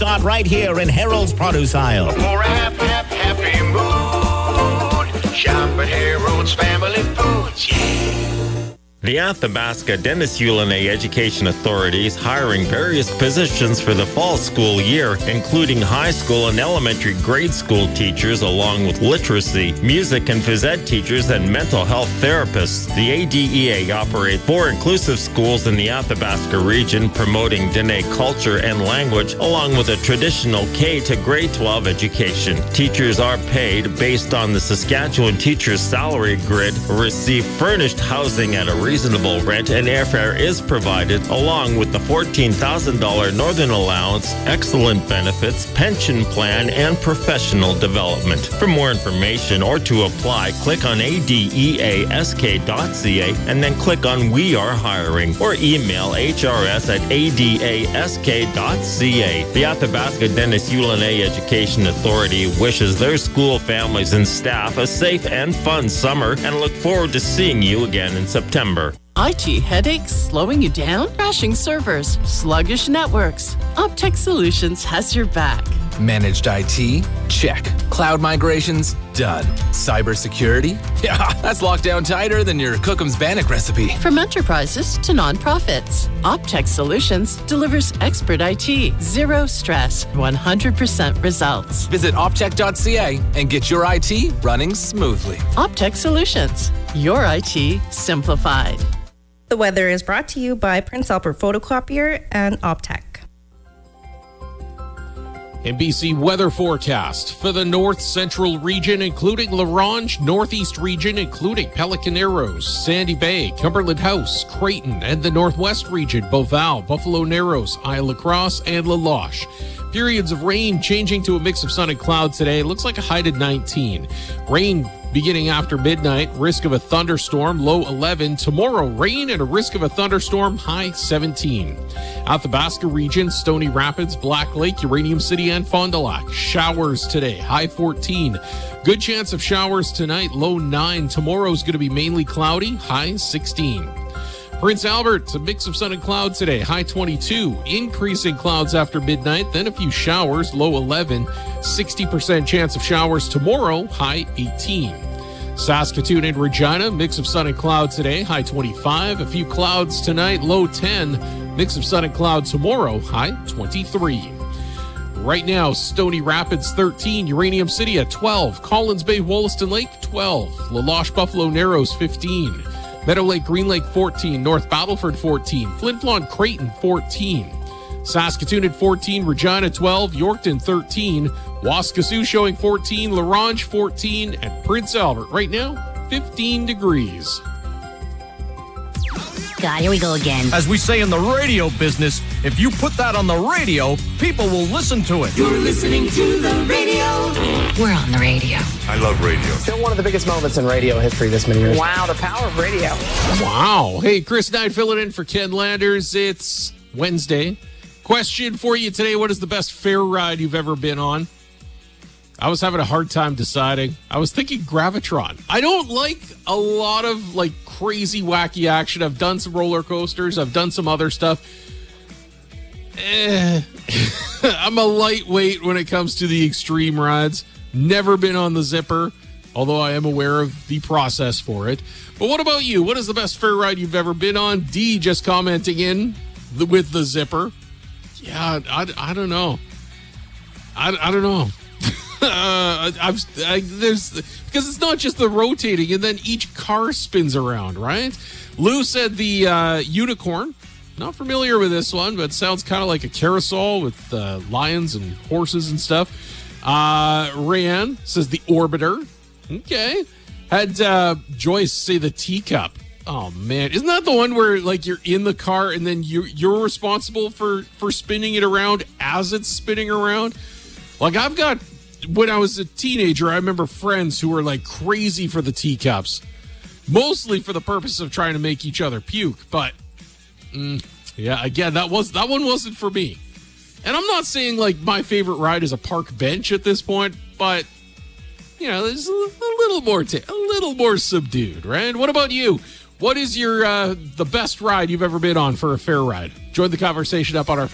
Start right here in Harold's Produce Aisle. For a happy mood, shop at Harold's Family Foods, yeah. The Athabasca Dennis Ulanay Education Authority is hiring various positions for the fall school year, including high school and elementary grade school teachers, along with literacy, music and phys ed teachers, and mental health therapists. The ADEA operates 4 inclusive schools in the Athabasca region, promoting Dene culture and language, along with a traditional K to grade 12 education. Teachers are paid based on the Saskatchewan Teachers Salary Grid, receive furnished housing at a reasonable rent, and airfare is provided, along with the $14,000 Northern Allowance, excellent benefits, pension plan, and professional development. For more information or to apply, click on adeask.ca and then click on We Are Hiring, or email hrs@adask.ca. The Athabasca Dennis Ulanay Education Authority wishes their school families and staff a safe and fun summer and look forward to seeing you again in September. IT headaches slowing you down? Crashing servers, sluggish networks. Optech Solutions has your back. Managed IT? Check. Cloud migrations? Done. Cybersecurity? Yeah, that's locked down tighter than your Cookham's Bannock recipe. From enterprises to nonprofits, Optech Solutions delivers expert IT, zero stress, 100% results. Visit optech.ca and get your IT running smoothly. Optech Solutions, your IT simplified. The weather is brought to you by Prince Albert Photocopier and Optech. NBC weather forecast for the north central region, including La Ronge, northeast region, including Pelican Narrows, Sandy Bay, Cumberland House, Creighton, and the northwest region, Beauval, Buffalo Narrows, Isle La Crosse, and La Loche. Periods of rain changing to a mix of sun and cloud today. It looks like a high to 19. Rain beginning after midnight, risk of a thunderstorm, low 11. Tomorrow, rain and a risk of a thunderstorm, high 17. Athabasca region, Stony Rapids, Black Lake, Uranium City, and Fond du Lac. Showers today, high 14. Good chance of showers tonight, low 9. Tomorrow's going to be mainly cloudy, high 16. Prince Albert, a mix of sun and cloud today, high 22. Increasing clouds after midnight, then a few showers, low 11. 60% chance of showers tomorrow, high 18. Saskatoon and Regina, mix of sun and cloud today, high 25. A few clouds tonight, low 10. Mix of sun and cloud tomorrow, high 23. Right now, Stony Rapids 13, Uranium City at 12, Collins Bay, Wollaston Lake 12, La Loche, Buffalo Narrows 15. Meadow Lake, Green Lake 14, North Battleford 14, Flin Flon, Creighton 14, Saskatoon at 14, Regina 12, Yorkton 13, Waskesiu showing 14, La Ronge 14, and Prince Albert right now 15 degrees. God, here we go again. As we say in the radio business, if you put that on the radio, people will listen to it. You're listening to the radio. We're on the radio. I love radio. Still one of the biggest moments in radio history this many years. Wow, the power of radio. Wow. Hey, Chris Knight filling in for Ken Landers. It's Wednesday. Question for you today. What is the best fair ride you've ever been on? I was having a hard time deciding. I was thinking Gravitron. I don't like a lot of crazy wacky action. I've done some roller coasters. I've done some other stuff. I'm a lightweight when it comes to the extreme rides. Never been on the Zipper, although I am aware of the process for it. But what about you? What is the best fair ride you've ever been on? D just commenting in with the Zipper. Yeah, I don't know. I don't know. Because it's not just the rotating, and then each car spins around, right? Lou said the Unicorn. Not familiar with this one, but sounds kind of like a carousel with lions and horses and stuff. Rayanne says the Orbiter. Okay. Had Joyce say the Teacup. Oh man, isn't that the one where you're in the car and then you're responsible for spinning it around as it's spinning around? I've got, when I was a teenager, I remember friends who were crazy for the teacups, mostly for the purpose of trying to make each other puke. But yeah, again, that one wasn't for me. And I'm not saying my favorite ride is a park bench at this point, but there's a little more subdued, right? What about you? What is your the best ride you've ever been on for a fair ride? Join the conversation up on our